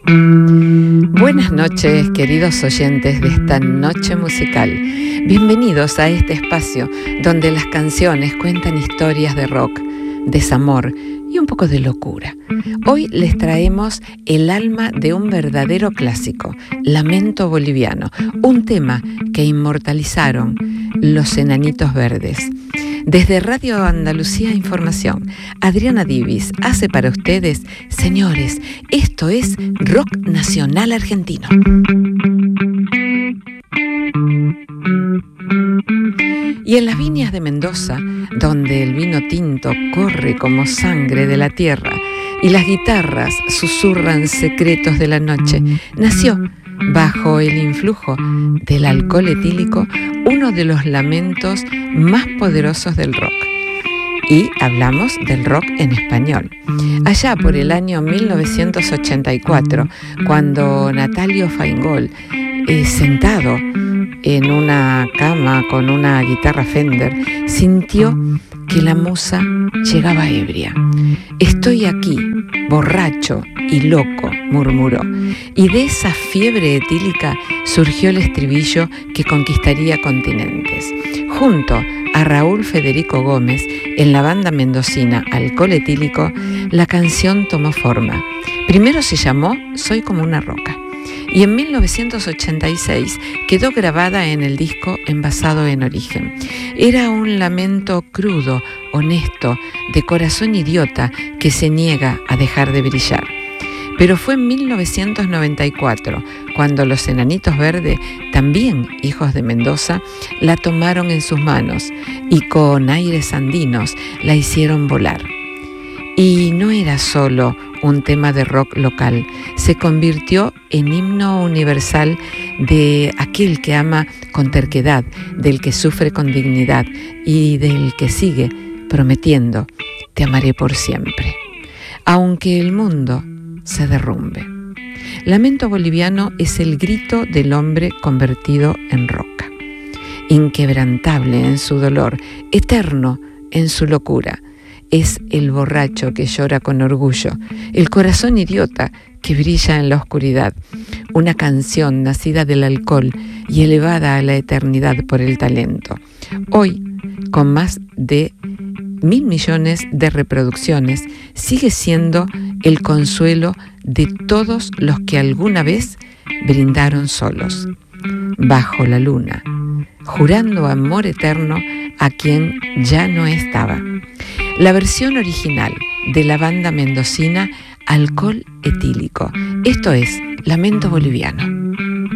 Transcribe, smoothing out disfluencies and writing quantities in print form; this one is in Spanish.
Buenas noches, queridos oyentes de esta noche musical. Bienvenidos a este espacio donde las canciones cuentan historias de rock, desamor y un poco de locura. Hoy les traemos el alma de un verdadero clásico, Lamento Boliviano, un tema que inmortalizaron los Enanitos Verdes. Desde Radio Andalucía Información, Adriana Divis hace para ustedes, señores, esto es Rock Nacional Argentino. Y en las viñas de Mendoza, donde el vino tinto corre como sangre de la tierra y las guitarras susurran secretos de la noche, nació, bajo el influjo del alcohol etílico, uno de los lamentos más poderosos del rock. Y hablamos del rock en español. Allá por el año 1984, cuando Natalio Feingold, sentado en una cama con una guitarra Fender, sintió que la musa llegaba ebria. «Estoy aquí, borracho y loco», murmuró. Y de esa fiebre etílica surgió el estribillo que conquistaría continentes. Junto a Raúl Federico Gómez, en la banda mendocina Alcohol Etílico, la canción tomó forma. Primero se llamó Soy como una roca. Y en 1986 quedó grabada en el disco Envasado en Origen. Era un lamento crudo, honesto, de corazón idiota que se niega a dejar de brillar. Pero fue en 1994 cuando los Enanitos Verdes, también hijos de Mendoza, la tomaron en sus manos y con aires andinos la hicieron volar. Y no era solo un tema de rock local, se convirtió en himno universal de aquel que ama con terquedad, del que sufre con dignidad y del que sigue prometiendo, te amaré por siempre, aunque el mundo se derrumbe. Lamento Boliviano es el grito del hombre convertido en roca, inquebrantable en su dolor, eterno en su locura. Es el borracho que llora con orgullo, el corazón idiota que brilla en la oscuridad. Una canción nacida del alcohol y elevada a la eternidad por el talento. Hoy, con más de 1.000 millones de reproducciones, sigue siendo el consuelo de todos los que alguna vez brindaron solos, bajo la luna, jurando amor eterno a quien ya no estaba. La versión original de la banda mendocina Alcohol Etílico. Esto es Lamento Boliviano.